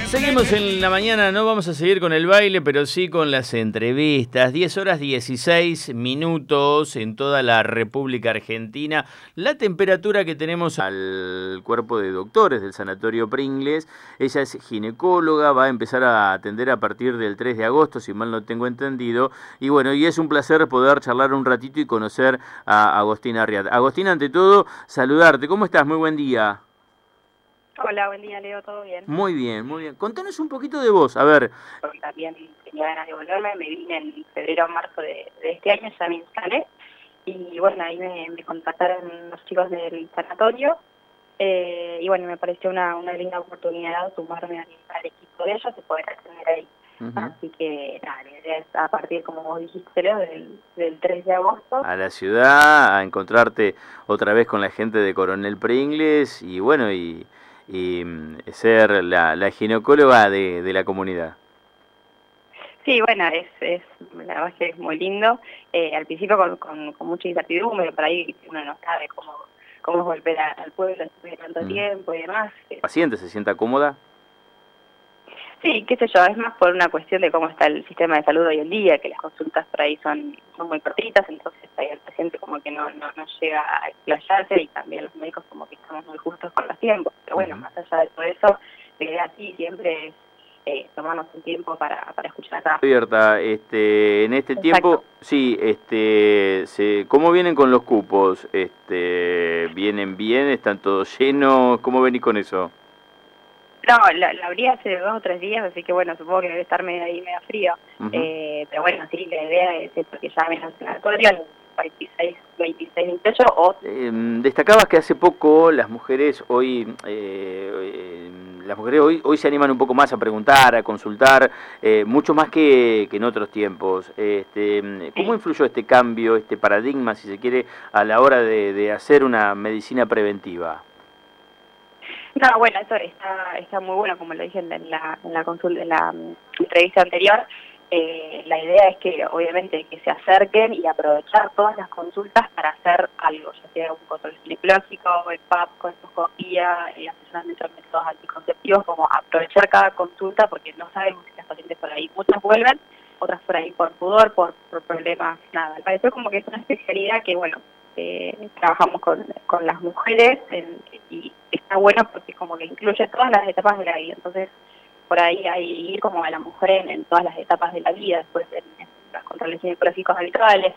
Seguimos en la mañana, no vamos a seguir con el baile, pero sí con las entrevistas. 10 horas 16 minutos en toda la República Argentina. La temperatura que tenemos al cuerpo de doctores del Sanatorio Pringles, ella es ginecóloga, va a empezar a atender a partir del 3 de agosto, si mal no tengo entendido. Y bueno, y es un placer poder charlar un ratito y conocer a Agostina Riad. Agostina, ante todo, saludarte. ¿Cómo estás? Muy buen día. Hola, buen día, Leo, ¿todo bien? Muy bien, muy bien. Contanos un poquito de vos, a ver. Porque también tenía ganas de volverme, me vine en febrero o marzo de este año, ya me instalé, y bueno, ahí me contactaron los chicos del sanatorio, y bueno, me pareció una linda oportunidad sumarme al equipo de ellos y poder atender ahí. Así que nada, la idea es a partir, como vos dijiste, Leo, del 3 de agosto. A la ciudad, a encontrarte otra vez con la gente de Coronel Pringles y bueno, y ser la ginecóloga de la comunidad. Sí, bueno, la verdad es que es muy lindo. Al principio con mucha incertidumbre, por ahí uno no sabe cómo volver al pueblo después de tanto tiempo y demás. ¿El paciente se sienta cómoda? Sí, qué sé yo, es más por una cuestión de cómo está el sistema de salud hoy en día, que las consultas por ahí son muy cortitas, entonces ahí el paciente como que no llega a explayarse y también los médicos como que estamos muy justos con los tiempos. Pero bueno, más allá de todo eso, la idea sí siempre es tomarnos un tiempo para escuchar acá. Abierta, en este tiempo, sí, ¿cómo vienen con los cupos? ¿Vienen bien? ¿Están todos llenos? ¿Cómo venís con eso? No, la abrí hace 2 o 3 días, así que bueno, supongo que debe estar medio frío. Pero bueno, sí, la idea es porque ya ven al sanatorio el 26, 28 o... Destacabas que hace poco las mujeres hoy se animan un poco más a preguntar, a consultar, mucho más que en otros tiempos. ¿Cómo influyó este cambio, este paradigma, si se quiere, a la hora de hacer una medicina preventiva? No, bueno, eso está muy bueno, como lo dije en la consulta, en la entrevista anterior. La idea es que obviamente que se acerquen y aprovechar todas las consultas para hacer algo, ya sea un control ginecológico, el PAP, colposcopía, asesoramiento de métodos anticonceptivos, como aprovechar cada consulta porque no sabemos si las pacientes por ahí, muchas vuelven, otras por ahí por pudor, por problemas, nada. Me pareció como que es una especialidad que, bueno, trabajamos con las mujeres y está bueno porque como que incluye todas las etapas de la vida, entonces por ahí hay ir como a la mujer en todas las etapas de la vida, después en los controles ginecológicos habituales,